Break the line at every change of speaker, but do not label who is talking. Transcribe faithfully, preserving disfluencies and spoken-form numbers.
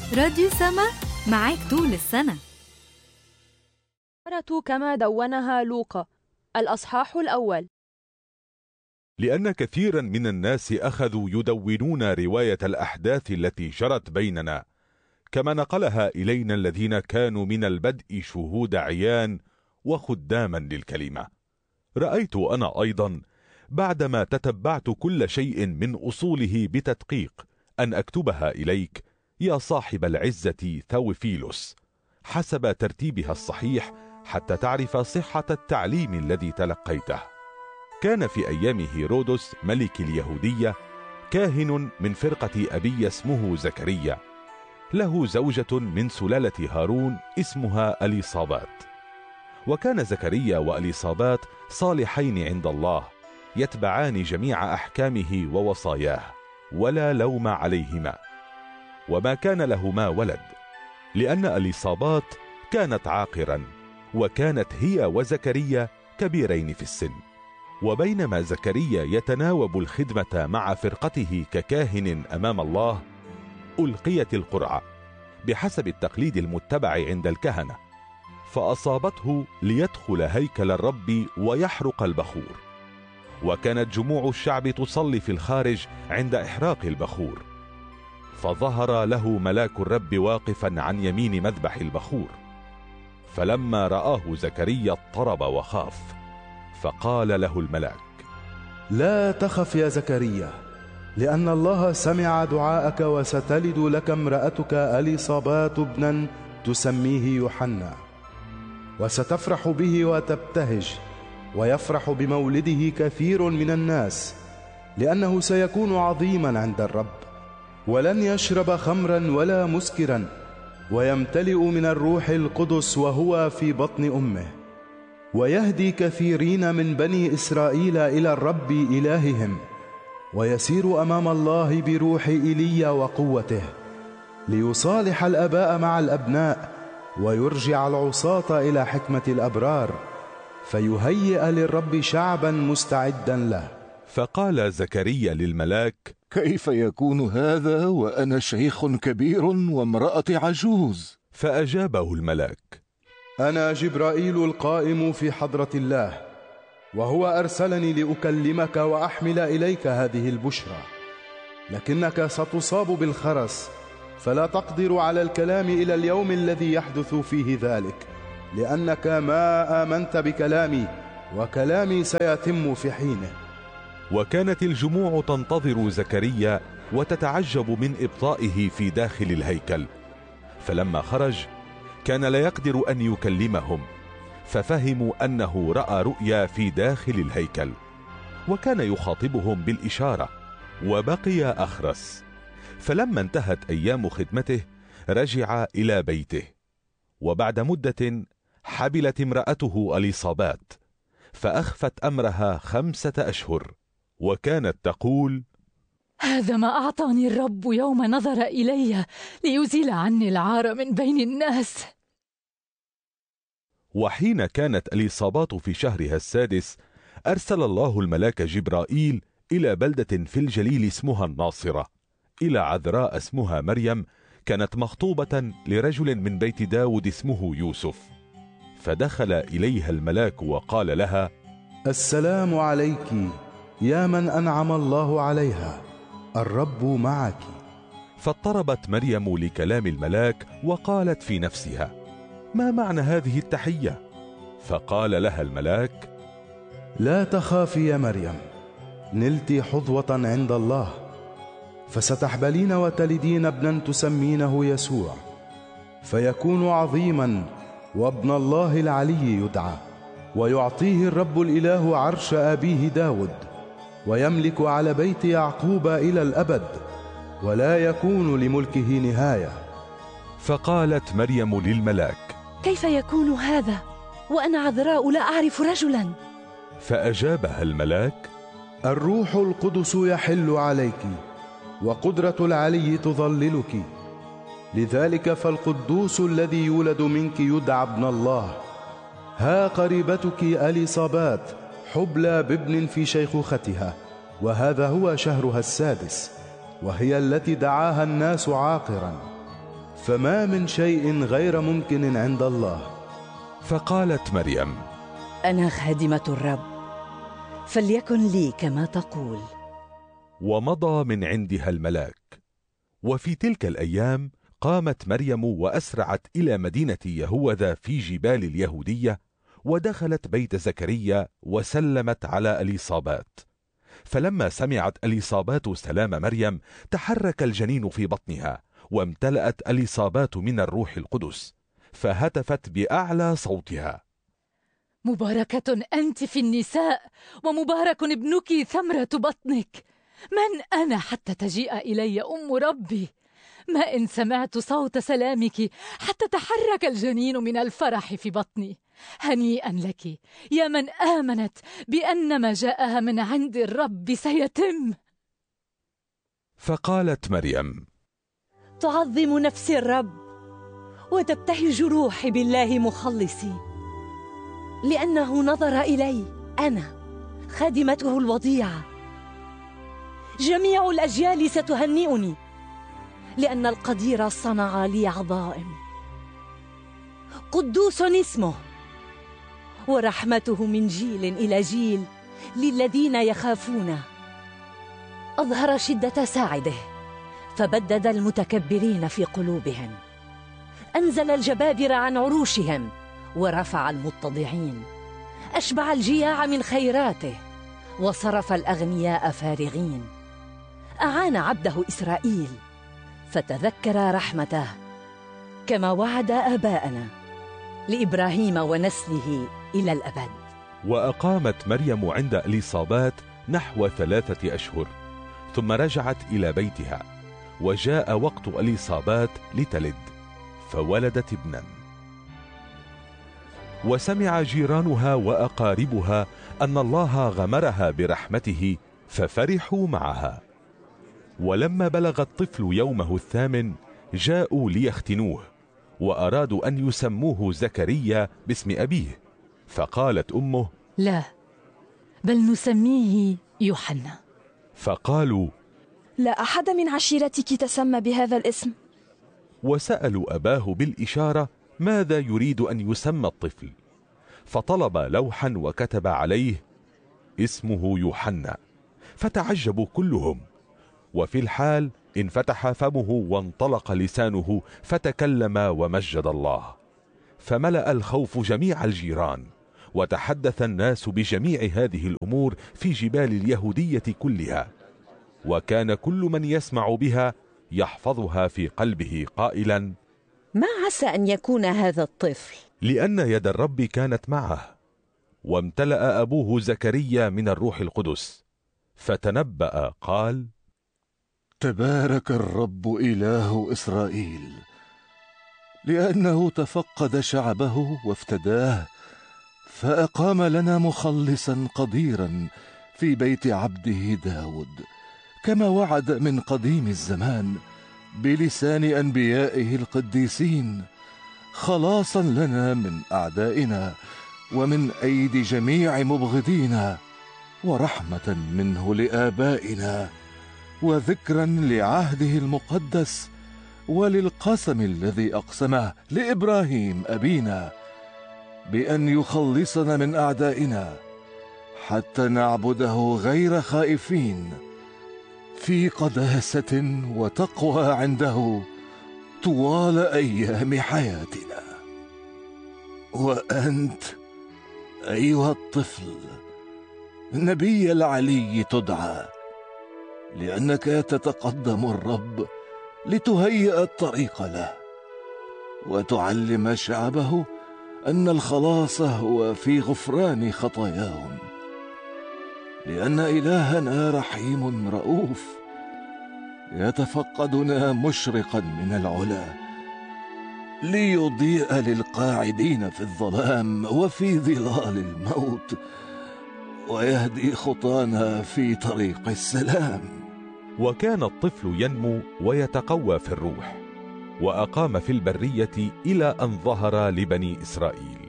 راديو سما معاك طول السنة.
كما دونها لوقا الأصحاح الأول.
لأن كثيرا من الناس أخذوا يدونون رواية الأحداث التي جرت بيننا، كما نقلها إلينا الذين كانوا من البدء شهود عيان وخداما للكلمة. رأيت أنا أيضا بعدما تتبعت كل شيء من أصوله بتدقيق أن أكتبها إليك يا صاحب العزة ثوفيلوس حسب ترتيبها الصحيح، حتى تعرف صحة التعليم الذي تلقيته. كان في أيام هيرودس ملك اليهودية كاهن من فرقة أبي اسمه زكريا، له زوجة من سلالة هارون اسمها أليصابات. وكان زكريا وأليصابات صالحين عند الله، يتبعان جميع أحكامه ووصاياه، ولا لوم عليهما. وما كان لهما ولد، لأن أليصابات كانت عاقرا، وكانت هي وزكريا كبيرين في السن. وبينما زكريا يتناوب الخدمة مع فرقته ككاهن أمام الله، ألقيت القرعة بحسب التقليد المتبع عند الكهنة، فأصابته ليدخل هيكل الرب ويحرق البخور. وكانت جموع الشعب تصلي في الخارج عند إحراق البخور، فظهر له ملاك الرب واقفا عن يمين مذبح البخور. فلما رآه زكريا اضطرب وخاف، فقال له الملاك:
لا تخف يا زكريا، لأن الله سمع دعاءك، وستلد لك امرأتك أليصابات ابنا تسميه يوحنا، وستفرح به وتبتهج، ويفرح بمولده كثير من الناس، لأنه سيكون عظيما عند الرب، ولن يشرب خمرا ولا مسكرا، ويمتلئ من الروح القدس وهو في بطن أمه، ويهدي كثيرين من بني إسرائيل إلى الرب إلههم، ويسير أمام الله بروح إيليا وقوته، ليصالح الآباء مع الأبناء، ويرجع العصاة إلى حكمة الأبرار، فيهيئ للرب شعبا مستعدا له.
فقال زكريا للملاك:
كيف يكون هذا وأنا شيخ كبير وامرأة عجوز؟
فأجابه الملاك:
أنا جبرائيل القائم في حضرة الله، وهو أرسلني لأكلمك وأحمل إليك هذه البشرى. لكنك ستصاب بالخرس، فلا تقدر على الكلام إلى اليوم الذي يحدث فيه ذلك، لأنك ما آمنت بكلامي، وكلامي سيتم في حينه.
وكانت الجموع تنتظر زكريا وتتعجب من إبطائه في داخل الهيكل. فلما خرج كان لا يقدر أن يكلمهم، ففهموا أنه رأى رؤيا في داخل الهيكل، وكان يخاطبهم بالإشارة، وبقي أخرس. فلما انتهت أيام خدمته رجع إلى بيته، وبعد مدة حبلت امرأته أليصابات، فأخفت أمرها خمسة أشهر، وكانت تقول:
هذا ما أعطاني الرب يوم نظر إلي ليزيل عني العار من بين الناس.
وحين كانت أليصابات في شهرها السادس، أرسل الله الملاك جبرائيل إلى بلدة في الجليل اسمها الناصرة، إلى عذراء اسمها مريم، كانت مخطوبة لرجل من بيت داود اسمه يوسف. فدخل إليها الملاك وقال لها:
السلام عليك يا من أنعم الله عليها، الرب معك.
فاضطربت مريم لكلام الملاك، وقالت في نفسها: ما معنى هذه التحية؟ فقال لها الملاك:
لا تخافي يا مريم، نلت حظوة عند الله، فستحبلين وتلدين ابنا تسمينه يسوع، فيكون عظيما، وابن الله العلي يدعى، ويعطيه الرب الإله عرش أبيه داود، ويملك على بيت يعقوب إلى الأبد، ولا يكون لملكه نهاية.
فقالت مريم للملاك:
كيف يكون هذا وأنا عذراء لا أعرف رجلا؟
فأجابها الملاك:
الروح القدس يحل عليك، وقدرة العلي تظللك، لذلك فالقدوس الذي يولد منك يدعى ابن الله. ها قريبتك أليصابات حبلى بابن في شيخوختها، وهذا هو شهرها السادس، وهي التي دعاها الناس عاقرا. فما من شيء غير ممكن عند الله.
فقالت مريم:
أنا خادمة الرب، فليكن لي كما تقول.
ومضى من عندها الملاك. وفي تلك الأيام قامت مريم وأسرعت إلى مدينة يهوذا في جبال اليهودية، ودخلت بيت زكريا وسلمت على أليصابات. فلما سمعت أليصابات سلام مريم تحرك الجنين في بطنها، وامتلأت أليصابات من الروح القدس، فهتفت بأعلى صوتها:
مباركة أنت في النساء، ومبارك ابنك ثمرة بطنك. من أنا حتى تجيء إلي أم ربي؟ ما إن سمعت صوت سلامك حتى تحرك الجنين من الفرح في بطني. هنيئا لك يا من آمنت بأن ما جاءها من عند الرب سيتم.
فقالت مريم:
تعظم نفسي الرب، وتبتهج روحي بالله مخلصي، لأنه نظر إلي أنا خادمته الوضيعة. جميع الأجيال ستهنئني، لأن القدير صنع لي عظائم. قدوس اسمه، ورحمته من جيل إلى جيل للذين يخافونه. أظهر شدة ساعده، فبدد المتكبرين في قلوبهم. أنزل الجبابرة عن عروشهم، ورفع المتضعين. أشبع الجياع من خيراته، وصرف الأغنياء فارغين. أعان عبده إسرائيل، فتذكر رحمته، كما وعد آباءنا لإبراهيم ونسله إلى الأبد.
وأقامت مريم عند أليصابات نحو ثلاثة أشهر، ثم رجعت إلى بيتها. وجاء وقت أليصابات لتلد، فولدت ابنا. وسمع جيرانها وأقاربها أن الله غمرها برحمته، ففرحوا معها. ولما بلغ الطفل يومه الثامن جاءوا ليختنوه، وأرادوا أن يسموه زكريا باسم أبيه. فقالت أمه:
لا، بل نسميه يوحنا.
فقالوا:
لا أحد من عشيرتك تسمى بهذا الاسم.
وسألوا أباه بالإشارة ماذا يريد أن يسمى الطفل، فطلب لوحا وكتب عليه: اسمه يوحنا. فتعجبوا كلهم. وفي الحال انفتح فمه وانطلق لسانه، فتكلم ومجد الله. فملأ الخوف جميع الجيران، وتحدث الناس بجميع هذه الأمور في جبال اليهودية كلها. وكان كل من يسمع بها يحفظها في قلبه قائلا:
ما عسى أن يكون هذا الطفل؟
لأن يد الرب كانت معه. وامتلأ أبوه زكريا من الروح القدس، فتنبأ قال:
تبارك الرب إله إسرائيل، لأنه تفقد شعبه وافتداه، فأقام لنا مخلصا قديرا في بيت عبده داود، كما وعد من قديم الزمان بلسان أنبيائه القديسين، خلاصا لنا من أعدائنا ومن أيدي جميع مبغضينا، ورحمة منه لآبائنا، وذكرا لعهده المقدس وللقسم الذي أقسمه لإبراهيم أبينا بأن يخلصنا من أعدائنا، حتى نعبده غير خائفين في قداسة وتقوى عنده طوال أيام حياتنا. وأنت أيها الطفل نبي العلي تدعى، لأنك تتقدم الرب لتهيئ الطريق له، وتعلم شعبه أن الخلاص هو في غفران خطاياهم، لأن إلهنا رحيم رؤوف، يتفقدنا مشرقا من العلا، ليضيء للقاعدين في الظلام وفي ظلال الموت، ويهدي خطانا في طريق السلام.
وكان الطفل ينمو ويتقوى في الروح، وأقام في البرية إلى أن ظهر لبني إسرائيل.